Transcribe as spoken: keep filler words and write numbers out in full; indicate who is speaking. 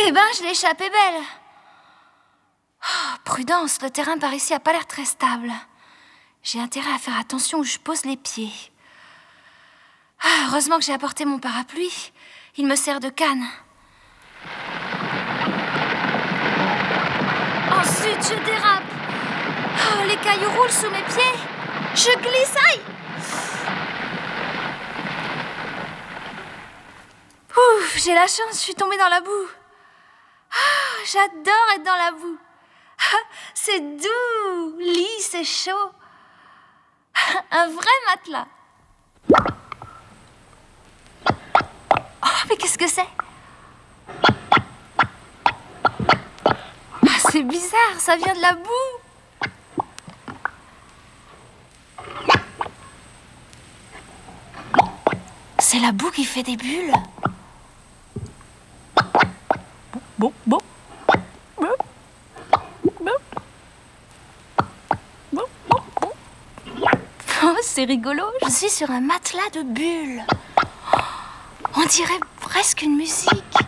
Speaker 1: Eh ben, je l'ai échappé belle. Oh, prudence, le terrain par ici a pas l'air très stable. J'ai intérêt à faire attention où je pose les pieds. Ah, heureusement que j'ai apporté mon parapluie. Il me sert de canne. Oh zut, je dérape. Oh, les cailloux roulent sous mes pieds. Je glisse, aïe. Ouf, j'ai la chance, je suis tombée dans la boue. Ah, j'adore être dans la boue. Ah, c'est doux, lisse et chaud. Un vrai matelas. Oh, mais qu'est-ce que c'est? Ah, c'est bizarre, ça vient de la boue. C'est la boue qui fait des bulles. Bon, bon. Oh, c'est rigolo, je suis sur un matelas de bulles. On dirait presque une musique.